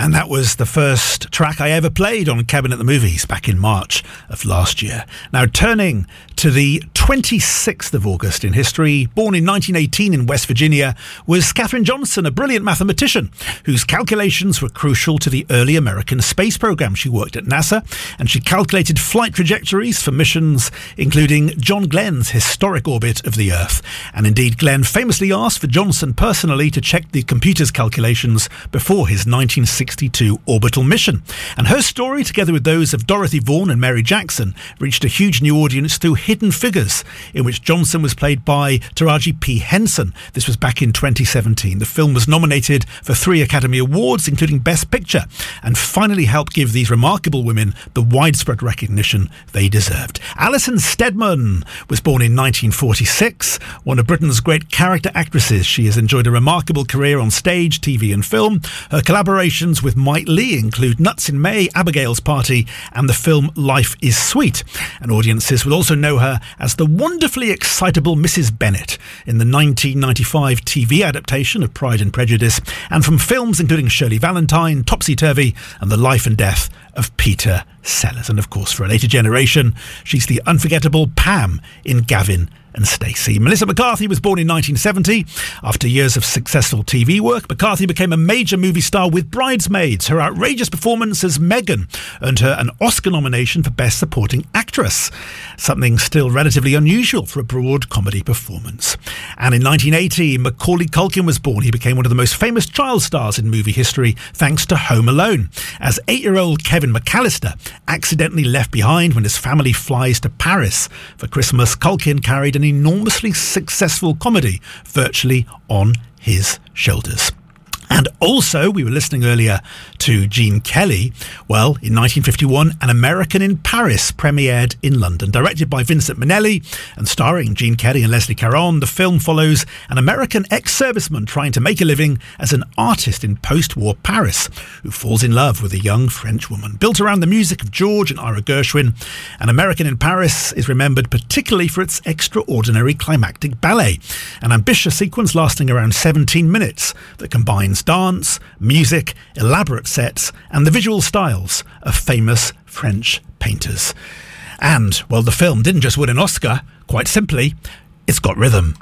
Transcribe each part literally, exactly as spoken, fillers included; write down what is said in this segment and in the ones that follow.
And that was the first track I ever played on Kevin at the Movies back in March of last year. Now, turning to the twenty-sixth of August in history, born in nineteen eighteen in West Virginia, was Katherine Johnson, a brilliant mathematician whose calculations were crucial to the early American space program. She worked at NASA, and she calculated flight trajectories for missions, including John Glenn's historic orbit of the Earth. And indeed, Glenn famously asked for Johnson personally to check the computer's calculations before his nineteen sixty-two orbital mission. And her story, together with those of Dorothy Vaughan and Mary Jackson, reached a huge new audience through Hidden Figures, in which Johnson was played by Taraji P. Henson. This was back in twenty seventeen. The film was nominated for three Academy Awards, including Best Picture, and finally helped give these remarkable women the widespread recognition they deserved. Alison Steadman was born in nineteen forty-six, one of Britain's great character actresses. She has enjoyed a remarkable career on stage, T V and film. Her collaborations with Mike Leigh include Nuts in May, Abigail's Party, and the film Life is Sweet. And audiences will also know her as the wonderfully excitable Missus Bennet in the nineteen ninety-five T V adaptation of Pride and Prejudice, and from films including Shirley Valentine, Topsy Turvy, and The Life and Death of Peter Sellers. And of course, for a later generation, she's the unforgettable Pam in Gavin and Stacey. Melissa McCarthy was born in nineteen seventy. After years of successful T V work, McCarthy became a major movie star with Bridesmaids. Her outrageous performance as Megan earned her an Oscar nomination for Best Supporting Actress, something still relatively unusual for a broad comedy performance. And in nineteen eighty, Macaulay Culkin was born. He became one of the most famous child stars in movie history thanks to Home Alone. As eight-year-old Kevin McAllister accidentally left behind when his family flies to Paris for Christmas, Culkin carried an enormously successful comedy virtually on his shoulders. And also, we were listening earlier to Gene Kelly. Well, in nineteen fifty-one, An American in Paris premiered in London. Directed by Vincent Minnelli and starring Gene Kelly and Leslie Caron, the film follows an American ex-serviceman trying to make a living as an artist in post-war Paris, who falls in love with a young French woman. Built around the music of George and Ira Gershwin, An American in Paris is remembered particularly for its extraordinary climactic ballet, an ambitious sequence lasting around seventeen minutes that combines dance, music, elaborate sets, and the visual styles of famous French painters. And, well, the film didn't just win an Oscar. Quite simply, it's got rhythm.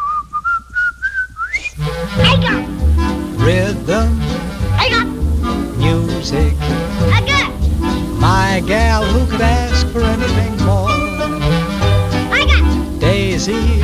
I got Rhythm, I got music, I got my gal, who could ask for anything more? I got Daisy